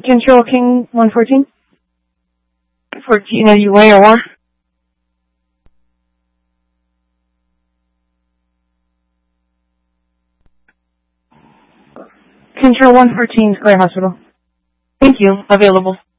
Control King 114. 14, are you AOR? Control 114, Claire Hospital. Thank you. Available.